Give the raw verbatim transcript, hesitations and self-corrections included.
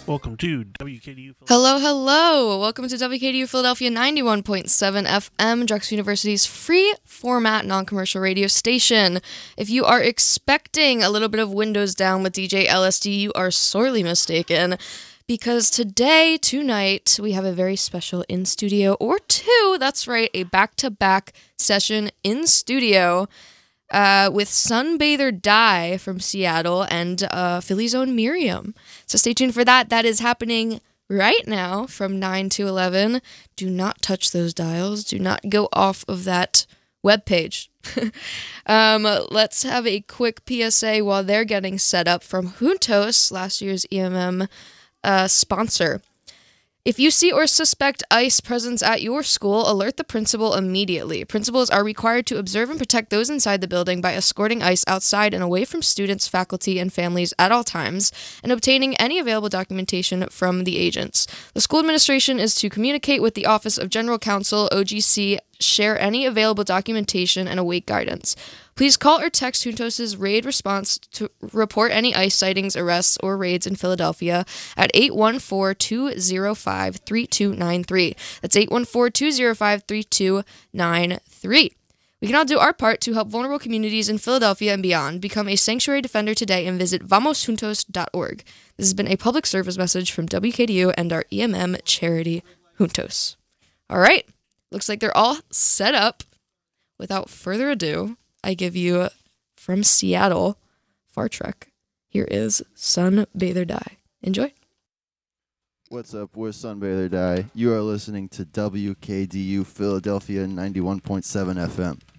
Welcome to W K D U. Hello, hello. Welcome to W K D U Philadelphia ninety-one point seven F M, Drexel University's free format non-commercial radio station. If you are expecting a little bit of windows down with D J L S D, you are sorely mistaken. Because today, tonight, we have a very special in-studio, or two, that's right, a back-to-back session in studio uh, with Sunbather Die from Seattle and uh, Philly's own Miriam. So stay tuned for that. That is happening right now from nine to eleven. Do not touch those dials. Do not go off of that webpage. um, let's have a quick P S A while they're getting set up from Juntos, last year's E M M Uh, sponsor. If you see or suspect ICE presence at your school, alert the principal immediately. Principals are required to observe and protect those inside the building by escorting ICE outside and away from students, faculty, and families at all times, and obtaining any available documentation from the agents. The school administration is to communicate with the Office of General Counsel, O G C, share any available documentation, and await guidance. Please call or text Juntos' raid response to report any ICE sightings, arrests, or raids in Philadelphia at eight one four, two zero five, three two nine three. That's eight one four, two zero five, three two nine three. We can all do our part to help vulnerable communities in Philadelphia and beyond. Become a sanctuary defender today and visit vamos juntos dot org. This has been a public service message from W K D U and our E M M charity, Juntos. All right. Looks like they're all set up. Without further ado, I give you, from Seattle, Far Trek, here is Sunbather Die. Enjoy. What's up? We're Sunbather Die. You are listening to W K D U Philadelphia ninety-one point seven F M.